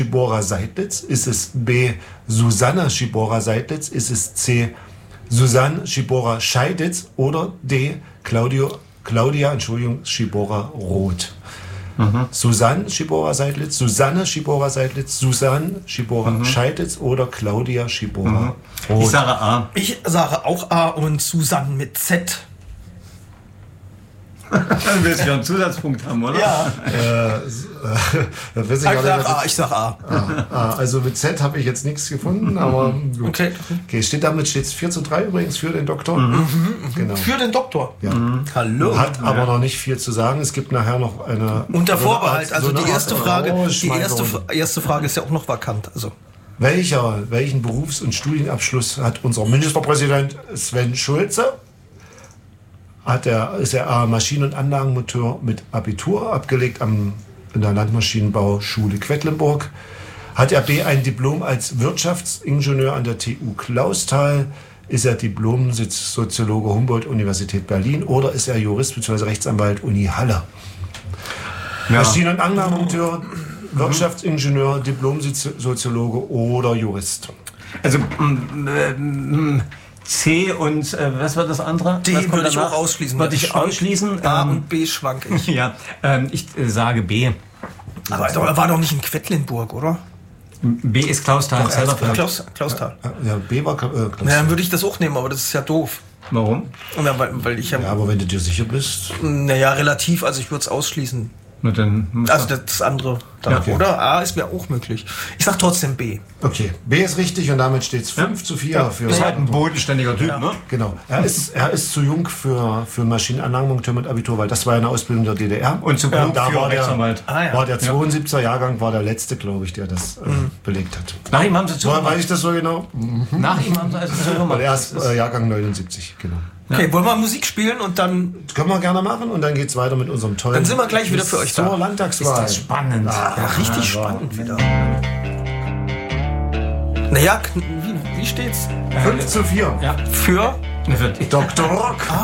Schibora-Seidlitz? Ist es B. Susanne Schibora-Seidlitz? Ist es C. Susanne Schibora-Scheiditz? Oder D. Claudia Schibora-Roth? Susanne Schibora-Seidlitz, Susanne Schibora-Seidlitz, Susanne Schibora-Scheiditz oder Claudia Schibora-Roth? Ich sage A. Ich sage auch A und Susanne mit Z. Dann willst du ja einen Zusatzpunkt haben, oder? Ja. Ich sag A. Also mit Z habe ich jetzt nichts gefunden, aber gut. Okay. Damit steht es 4:3 übrigens für den Doktor. Genau. Für den Doktor. Ja. Hallo. Hat aber noch nicht viel zu sagen. Es gibt nachher noch eine... Unter Vorbehalt. Also die erste Frage, Rausschmeißung. die erste Frage ist ja auch noch vakant. Also. Welchen Berufs- und Studienabschluss hat unser Ministerpräsident Sven Schulze? Ist er A. Maschinen- und Anlagenmonteur mit Abitur abgelegt in der Landmaschinenbauschule Quedlinburg? Hat er B. ein Diplom als Wirtschaftsingenieur an der TU Clausthal? Ist er Diplom-Soziologe Humboldt-Universität Berlin? Oder ist er Jurist bzw. Rechtsanwalt Uni Halle? Ja. Maschinen- und Anlagenmonteur, Wirtschaftsingenieur, Diplom-Soziologe oder Jurist? Also C und was war das andere? D würde ich auch ausschließen. Würde ich ausschließen. A und B schwank ich. Ja, ich sage B. Aber er war doch nicht in Quedlinburg, oder? B ist Clausthal. Clausthal. Ja, B war Clausthal. Na, dann würde ich das auch nehmen, aber das ist ja doof. Warum? Ja, weil ich Ja, aber wenn du dir sicher bist... Naja, relativ, also ich würde es ausschließen. Na dann Also das andere dann, Okay. oder? A ist mir auch möglich. Ich sag trotzdem B. Okay, B ist richtig und damit steht es 5:4 für... ist halt ein bodenständiger Typ, ne? Genau. Er ist zu jung für Maschinenanlagenmonteur mit Abitur, weil das war ja eine Ausbildung der DDR. Und zu da gut für war Rechtsanwalt. war der 72er Jahrgang war der letzte, glaube ich, der das belegt hat. Nach ihm haben sie Woher weiß zugemacht. ich das so genau? Nach ihm haben sie also Weil zugemacht. er ist Jahrgang 79, genau. Okay, wollen wir Musik spielen und dann... Das können wir gerne machen und dann geht es weiter mit unserem tollen... Dann sind wir gleich wieder für euch da. zur Landtagswahl. Das ist spannend. Ja, richtig spannend wieder. Naja, wie steht's? 5:4. Ja. Für Für die. Dr. Rock.